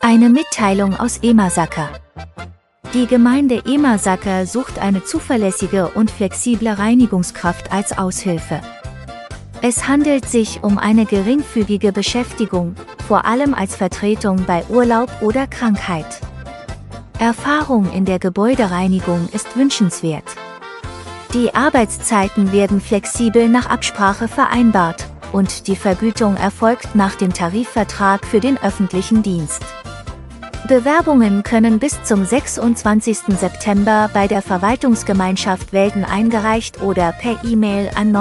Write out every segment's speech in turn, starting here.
Eine Mitteilung aus Emasaka. Die Gemeinde Emasaka sucht eine zuverlässige und flexible Reinigungskraft als Aushilfe. Es handelt sich um eine geringfügige Beschäftigung, vor allem als Vertretung bei Urlaub oder Krankheit. Erfahrung in der Gebäudereinigung ist wünschenswert. Die Arbeitszeiten werden flexibel nach Absprache vereinbart, und die Vergütung erfolgt nach dem Tarifvertrag für den öffentlichen Dienst. Bewerbungen können bis zum 26. September bei der Verwaltungsgemeinschaft Welden eingereicht oder per E-Mail an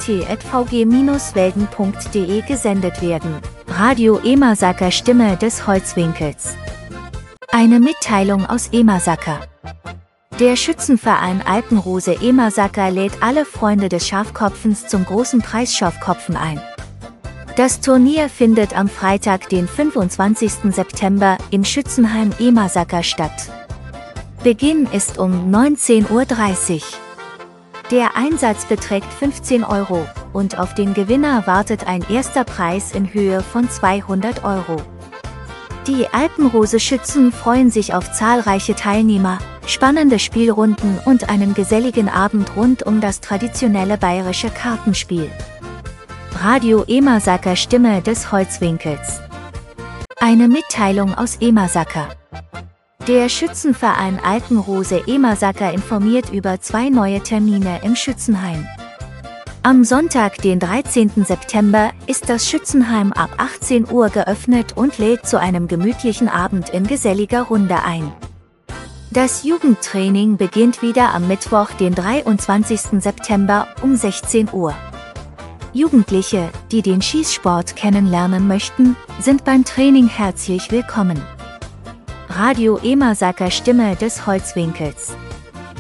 neude@vg-welden.de gesendet werden. Radio Emasaka, Stimme des Holzwinkels. Eine Mitteilung aus Emasaka. Der Schützenverein Alpenrose Emasaka lädt alle Freunde des Schafkopfens zum großen Preis Schafkopfen ein. Das Turnier findet am Freitag, den 25. September, im Schützenheim Emasaka statt. Beginn ist um 19:30 Uhr. Der Einsatz beträgt 15 € und auf den Gewinner wartet ein erster Preis in Höhe von 200 €. Die Alpenrose-Schützen freuen sich auf zahlreiche Teilnehmer, spannende Spielrunden und einen geselligen Abend rund um das traditionelle bayerische Kartenspiel. Radio Emasaka, Stimme des Holzwinkels. Eine Mitteilung aus Emasaka. Der Schützenverein Alpenrose Emasaka informiert über 2 neue Termine im Schützenheim. Am Sonntag, den 13. September, ist das Schützenheim ab 18 Uhr geöffnet und lädt zu einem gemütlichen Abend in geselliger Runde ein. Das Jugendtraining beginnt wieder am Mittwoch, den 23. September, um 16 Uhr. Jugendliche, die den Schießsport kennenlernen möchten, sind beim Training herzlich willkommen. Radio Emasaka, Stimme des Holzwinkels.